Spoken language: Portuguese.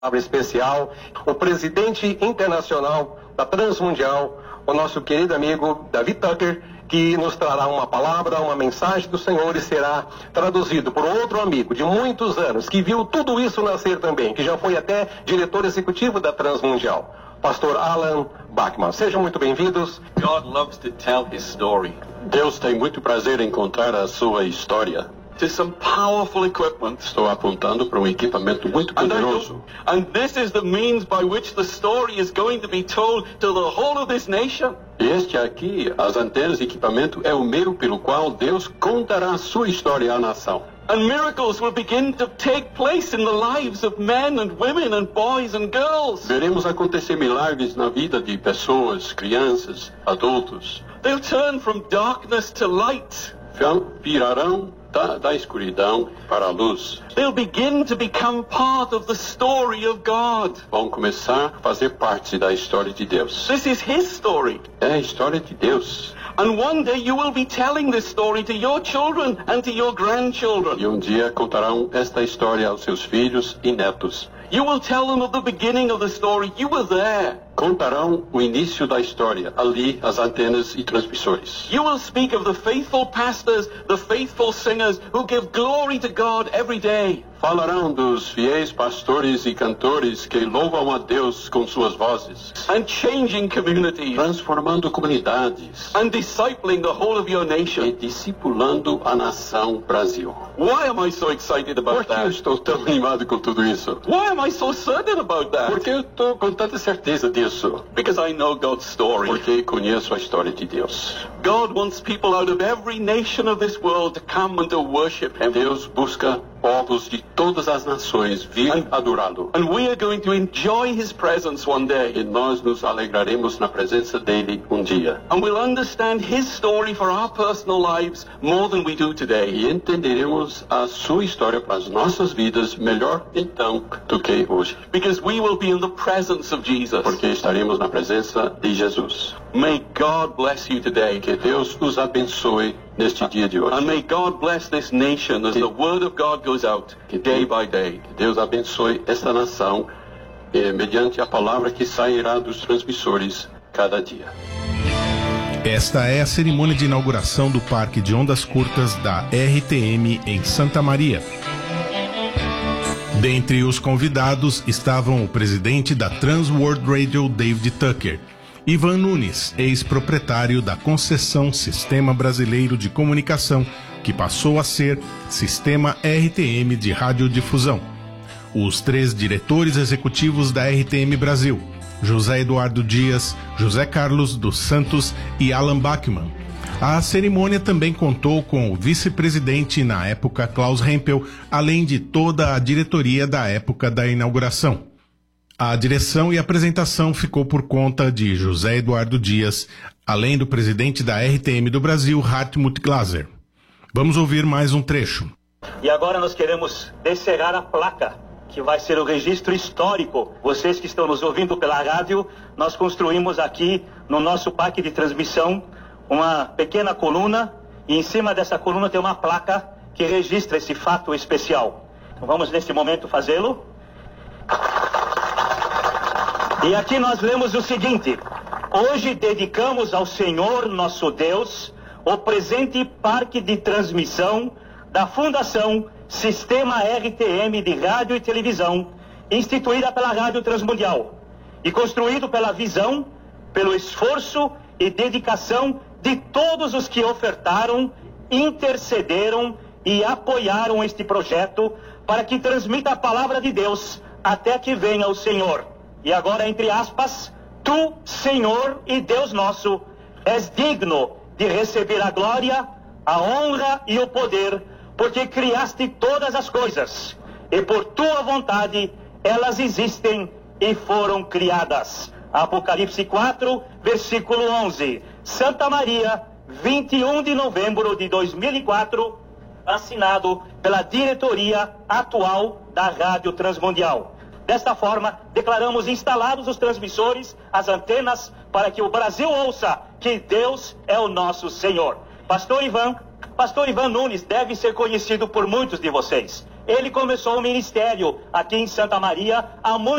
palavra especial, o presidente internacional da Transmundial, o nosso querido amigo David Tucker, que nos trará uma palavra, uma mensagem do Senhor e será traduzido por outro amigo de muitos anos, que viu tudo isso nascer também, que já foi até diretor executivo da Transmundial, Pastor Alan Bachman. Sejam muito bem-vindos. God loves to tell his story. Deus tem muito prazer em contar a sua história. To some powerful equipment. Estou apontando para um equipamento muito poderoso. And this is the means by which the story is going to be told to the whole of this nation. E este aqui, as antenas e equipamento, é o meio pelo qual Deus contará a sua história à nação. And miracles will begin to take place in the lives of men and women and boys and girls. Veremos acontecer milagres na vida de pessoas, crianças, adultos. They'll turn from darkness to light. Virarão da escuridão para a luz. They'll begin to become part of the story of God. Vão começar a fazer parte da história de Deus. This is his story. É a história de Deus. And one day you will be telling this story to your children and to your grandchildren. E um dia contarão esta história aos seus filhos e netos. You will tell them of the beginning of the story. You were there. Contarão o início da história, ali as antenas e transmissores. You will speak of the faithful pastors, the faithful singers who give glory to God every day. Falarão dos fiéis pastores e cantores que louvam a Deus com suas vozes. And changing communities. Transformando comunidades. And discipling the whole of your nation. E discipulando a nação Brasil. Why am I so excited about that? Por que eu estou tão animado com tudo isso? Why am I so certain about that? Porque eu estou com tanta certeza disso. Because I know God's story. Porque conheço a história de Deus. God wants people out of every nation of this world to come and to worship him. Deus busca povos de todas as nações vir adorá-lo. And we are going to enjoy his presence one day. E nós nos alegraremos na presença dele um dia. And we'll understand his story for our personal lives more than we do today. E entenderemos a sua história para as nossas vidas melhor então do que hoje. Because we will be in the presence of Jesus. Porque estaremos na presença de Jesus. May God bless you today. Que Deus os abençoe neste dia de hoje. And may God bless this nation as the word of God goes out day by day. Que Deus abençoe esta nação mediante a palavra que sairá dos transmissores cada dia. Esta é a cerimônia de inauguração do Parque de Ondas Curtas da RTM em Santa Maria. Dentre os convidados estavam o presidente da Trans World Radio, David Tucker, Ivan Nunes, ex-proprietário da concessão Sistema Brasileiro de Comunicação, que passou a ser Sistema RTM de Radiodifusão. Os 3 diretores executivos da RTM Brasil, José Eduardo Dias, José Carlos dos Santos e Alan Bachman. A cerimônia também contou com o vice-presidente na época, Klaus Hempel, além de toda a diretoria da época da inauguração. A direção e apresentação ficou por conta de José Eduardo Dias, além do presidente da RTM do Brasil, Hartmut Glaser. Vamos ouvir mais um trecho. E agora nós queremos descerrar a placa, que vai ser o registro histórico. Vocês que estão nos ouvindo pela rádio, nós construímos aqui no nosso parque de transmissão uma pequena coluna, e em cima dessa coluna tem uma placa que registra esse fato especial. Então vamos nesse momento fazê-lo. E aqui nós lemos o seguinte: hoje dedicamos ao Senhor nosso Deus o presente parque de transmissão da Fundação Sistema RTM de Rádio e Televisão, instituída pela Rádio Transmundial e construído pela visão, pelo esforço e dedicação de todos os que ofertaram, intercederam e apoiaram este projeto para que transmita a palavra de Deus até que venha o Senhor. E agora, entre aspas, tu, Senhor e Deus nosso, és digno de receber a glória, a honra e o poder, porque criaste todas as coisas, e por tua vontade elas existem e foram criadas. Apocalipse 4, versículo 11. Santa Maria, 21 de novembro de 2004, assinado pela diretoria atual da Rádio Transmundial. Desta forma, declaramos instalados os transmissores, as antenas, para que o Brasil ouça que Deus é o nosso Senhor. Pastor Ivan Nunes deve ser conhecido por muitos de vocês. Ele começou o ministério aqui em Santa Maria há muito